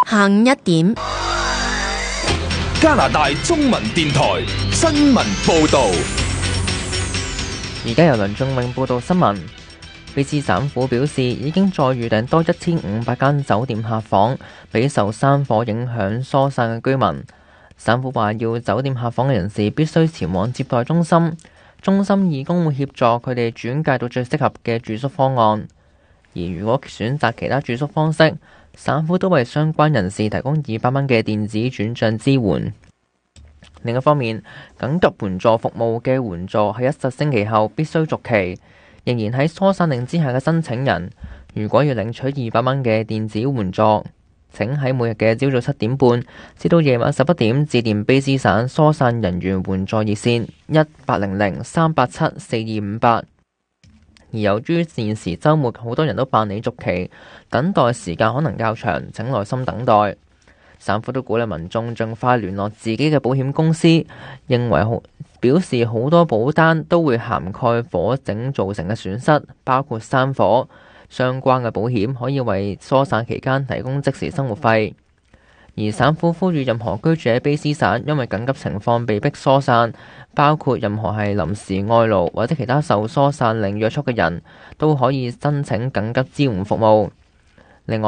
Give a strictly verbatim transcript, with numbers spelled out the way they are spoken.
下午一點， 加拿大中文電台新聞報導。 而家由梁仲永報道新聞。卑詩省府表示，已經再預訂多一千五百間酒店客房，俾受山火影響疏散嘅居民。省府話，要酒店客房嘅人士必須前往接待中心，中心義工會協助佢哋轉介到最適合嘅住宿方案。而如果選擇其他住宿方式，省府都為相關人士提供二百蚊嘅電子轉賬支援。另一方面，緊急援助服務嘅援助喺一十星期後必須續期。仍然喺疏散令之下嘅申請人，如果要領取二百蚊嘅電子援助，請喺每日嘅朝早七點半至到夜晚十一點致電卑詩省疏散人員援助熱線一八零零三八七四二五八。而由於現時週末好多人都辦理續期，等待時間可能較長，請耐心等待。省府都鼓勵民眾盡快聯絡自己嘅保險公司，認為好表示好多保單都會涵蓋火警造成嘅損失，包括山火。相關嘅保險可以為疏散期間提供即時生活費。而省府呼籲任何居住喺卑詩省因為緊急情況被迫疏散，包括任何係臨時外勞或者其他受疏散令約束嘅人，都可以申請緊急支援服務。